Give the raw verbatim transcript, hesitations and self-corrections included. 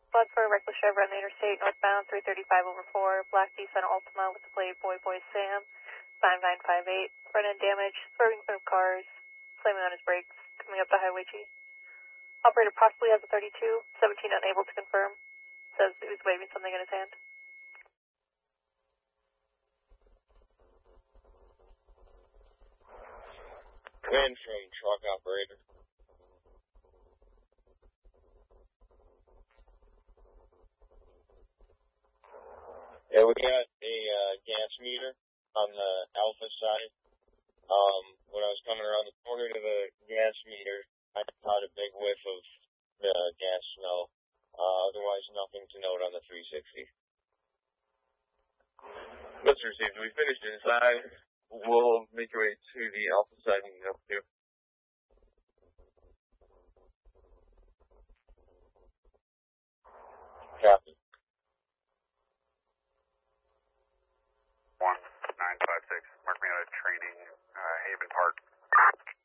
Blood for a reckless driver on the interstate, northbound, three thirty-five over four, Black Nissan Altima with the plate Boy Boy Sam, five nine five eight, front end damage, swerving from cars, slamming on his brakes, coming up to Highway G. Operator possibly has a thirty-two, seventeen unable to confirm, says he was waving something in his hand. Wind from truck operator. Yeah, we got a uh, gas meter on the Alpha side. Um, when I was coming around the corner to the gas meter, I caught a big whiff of the gas smell. Uh, otherwise, nothing to note on the three sixty. That's received. We finished inside. We'll make our way to the Alpha side and up to. Copy. one nine five six, mark me out at training, uh, Haven Park.